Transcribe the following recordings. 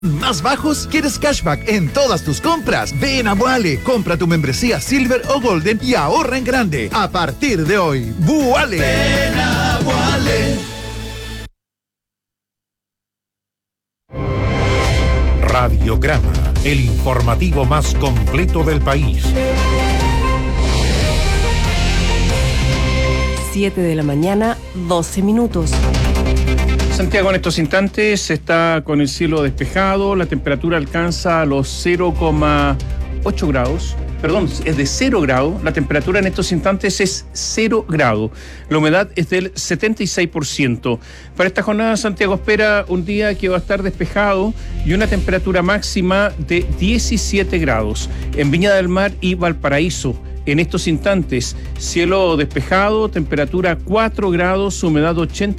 ¿Más bajos? ¿Quieres cashback en todas tus compras? Ven a Vuale, compra tu membresía Silver o Golden y ahorra en grande. A partir de hoy, Vuale. Ven a Vuale. Radiograma, el informativo más completo del país. 7 de la mañana, 12 minutos. Santiago en estos instantes está con el cielo despejado, la temperatura alcanza los 0,8 grados. Perdón, es de 0 grados, la temperatura en estos instantes es 0 grados. La humedad es del 76%. Para esta jornada, Santiago espera un día que va a estar despejado y una temperatura máxima de 17 grados. En Viña del Mar y Valparaíso, en estos instantes, cielo despejado, temperatura 4 grados, humedad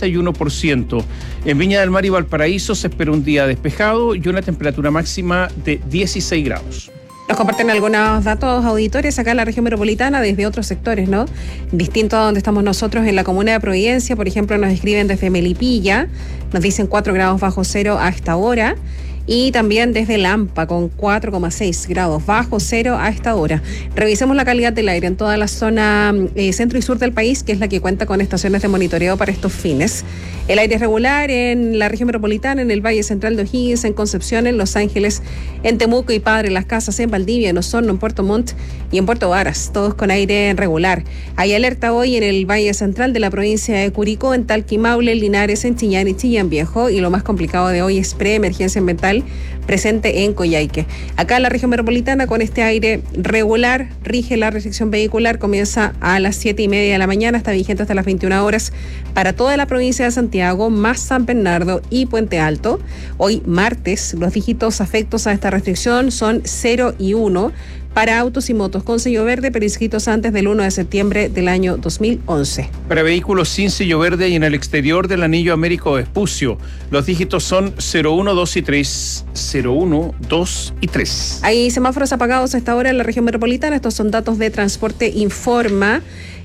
81%. En Viña del Mar y Valparaíso se espera un día despejado y una temperatura máxima de 16 grados. Nos comparten algunos datos auditores acá en la región metropolitana desde otros sectores, ¿no? Distinto a donde estamos nosotros en la comuna de Providencia, por ejemplo, nos escriben desde Melipilla, nos dicen 4 grados bajo cero a esta hora. Y también desde Lampa con 4,6 grados bajo cero a esta hora. Revisemos la calidad del aire en toda la zona centro y sur del país, que es la que cuenta con estaciones de monitoreo para estos fines. El aire es regular en la región metropolitana, en el Valle Central de O'Higgins, en Concepción, en Los Ángeles, en Temuco y Padre Las Casas, en Valdivia, en Osorno, en Puerto Montt y en Puerto Varas, todos con aire regular. Hay alerta hoy en el Valle Central de la provincia de Curicó, en Talca y Maule, Linares, en Chillán y Chillán Viejo, y lo más complicado de hoy es preemergencia ambiental presente en Coyhaique. Acá en la región metropolitana, con este aire regular, rige la restricción vehicular, comienza a las 7:30 de la mañana, está vigente hasta las 21 horas para toda la provincia de Santiago, más San Bernardo y Puente Alto. Hoy martes, los dígitos afectos a esta restricción son 0 y 1 para autos y motos con sello verde, pero inscritos antes del 1 de septiembre del año 2011. Para vehículos sin sello verde y en el exterior del anillo Américo Vespucio, los dígitos son 01, 2 y 3. 01, 2 y 3. Hay semáforos apagados a esta hora en la región metropolitana. Estos son datos de Transporte Informa.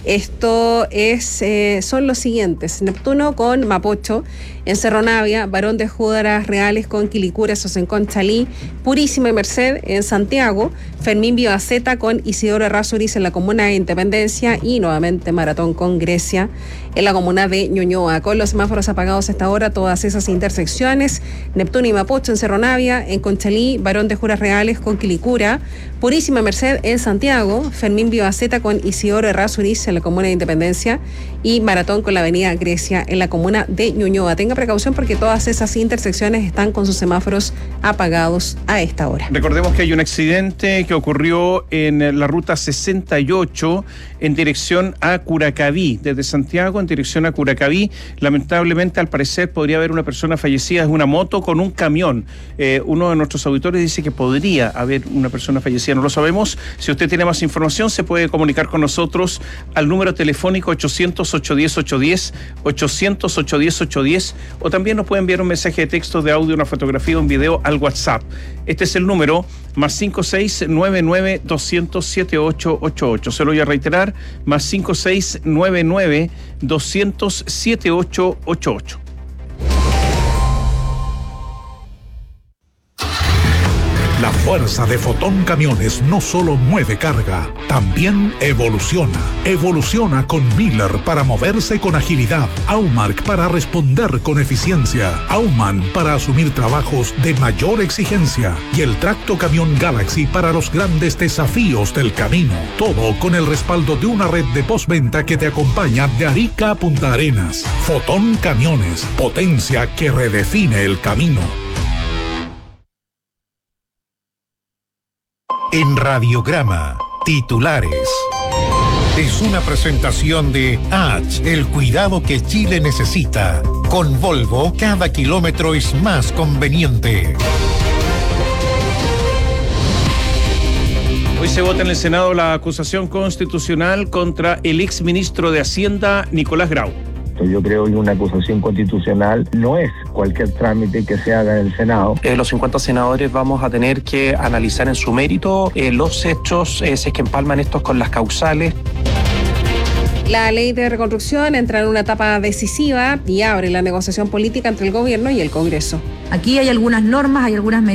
Esto son los siguientes: Neptuno con Mapocho, en Cerro Navia, Barón de Júdaras Reales con Quilicura, en Conchalí, Purísima y Merced en Santiago, Fermín Villanueva con Isidoro Errázuriz en la comuna de Independencia y nuevamente Maratón con Grecia en la comuna de Ñuñoa. Con los semáforos apagados a esta hora, todas esas intersecciones: Neptuno y Mapocho en Cerro Navia, en Conchalí, Barón de Júdaras Reales con Quilicura, Purísima y Merced en Santiago, Fermín Villanueva con Isidoro Errázuriz en la comuna de Independencia y Maratón con la avenida Grecia en la comuna de Ñuñoa. Tenga precaución porque todas esas intersecciones están con sus semáforos apagados a esta hora. Recordemos que hay un accidente que ocurrió en la ruta 68 en dirección a Curacaví, desde Santiago en dirección a Curacaví. Lamentablemente, al parecer, podría haber una persona fallecida. Es una moto con un camión. Uno de nuestros auditores dice que podría haber una persona fallecida, no lo sabemos. Si usted tiene más información, se puede comunicar con nosotros al número telefónico 800-810-810, 800-810-810, o también nos puede enviar un mensaje de texto, de audio, una fotografía o un video al WhatsApp. Este es el número más 5699-200-7888. Se lo voy a reiterar, más 5699-200-7888. La fuerza de Fotón Camiones no solo mueve carga, también evoluciona. Evoluciona con Miller para moverse con agilidad, Aumark para responder con eficiencia, Aumann para asumir trabajos de mayor exigencia y el Tracto Camión Galaxy para los grandes desafíos del camino. Todo con el respaldo de una red de postventa que te acompaña de Arica a Punta Arenas. Fotón Camiones, potencia que redefine el camino. En Radiograma, titulares. Es una presentación de H, el cuidado que Chile necesita. Con Volvo, cada kilómetro es más conveniente. Hoy se vota en el Senado la acusación constitucional contra el exministro de Hacienda, Nicolás Grau. Yo creo que una acusación constitucional no es cualquier trámite que se haga en el Senado. Los 50 senadores vamos a tener que analizar en su mérito los hechos, si es que empalman estos con las causales. La ley de reconstrucción entra en una etapa decisiva y abre la negociación política entre el gobierno y el Congreso. Aquí hay algunas normas, hay algunas medidas